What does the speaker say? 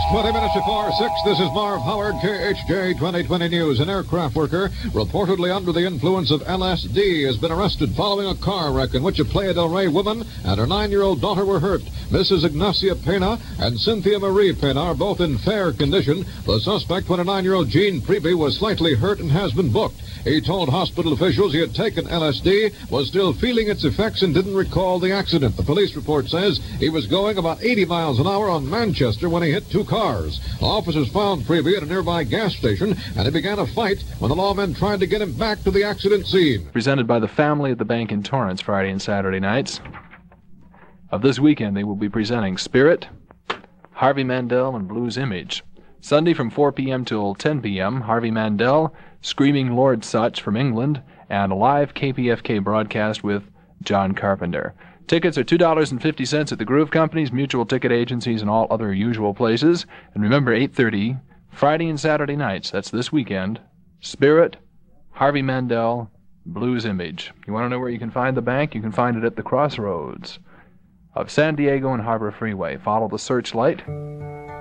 20 minutes before 6, this is Marv Howard, KHJ 2020 News. An aircraft worker, reportedly under the influence of LSD, has been arrested following a car wreck in which a Playa del Rey woman and her 9-year-old daughter were hurt. Mrs. Ignacia Pena and Cynthia Marie Pena are both in fair condition. The suspect, 29-year-old Gene Preby, was slightly hurt and has been booked. He told hospital officials he had taken LSD, was still feeling its effects, and didn't recall the accident. The police report says he was going about 80 miles an hour on Manchester when he hit two cars. Officers found Preby at a nearby gas station, and he began a fight when the lawmen tried to get him back to the accident scene. Presented by the family at the bank in Torrance Friday and Saturday nights. Of this weekend, they will be presenting Spirit, Harvey Mandel, and Blues Image. Sunday from 4 p.m. till 10 p.m., Harvey Mandel, Screaming Lord Sutch from England, and a live KPFK broadcast with John Carpenter. Tickets are $2.50 at the Groove Companies, mutual ticket agencies, and all other usual places. And remember, 8:30, Friday and Saturday nights, that's this weekend, Spirit, Harvey Mandel, Blues Image. You want to know where you can find the bank? You can find it at the crossroads of San Diego and Harbor Freeway. Follow the searchlight